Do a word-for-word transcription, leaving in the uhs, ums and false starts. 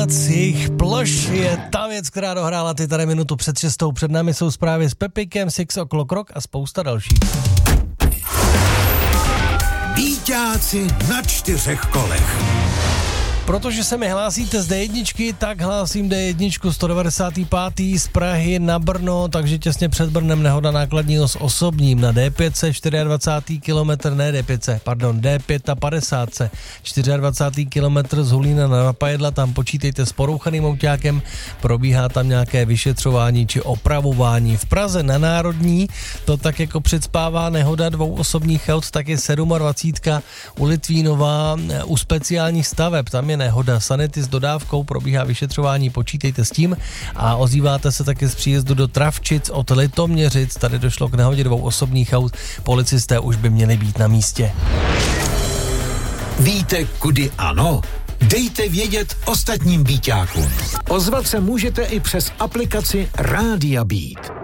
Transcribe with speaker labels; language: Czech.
Speaker 1: Jejich ploš je ta věc, která dohrála ty tady minutu před šestou. Před námi jsou zprávy s Pepikem, Six O'Clock Rock a spousta dalších.
Speaker 2: Víťáci na čtyřech kolech.
Speaker 1: Protože se mi hlásíte z dé jedna, tak hlásím dé jedna sto devadesát pět z Prahy na Brno, takže těsně před Brnem nehoda nákladního s osobním na dé pět dvacet čtyři kilometr, ne dé pět, pardon, dé padesát pět dvacet čtyři kilometr z Hulína na Napajedla, tam počítejte s porouchaným autákem, probíhá tam nějaké vyšetřování či opravování. V Praze na Národní to tak jako předspává nehoda dvou osobních aut, tak je dvacet sedm u Litvínova u speciálních staveb, tam je nehoda sanity s dodávkou, probíhá vyšetřování, počítejte s tím a ozýváte se také z příjezdu do Travčic od Litoměřic, tady došlo k nehodě dvou osobních aut, policisté už by měli být na místě.
Speaker 2: Víte, kudy ano? Dejte vědět ostatním víťákům. Ozvat se můžete i přes aplikaci Rádia Beat.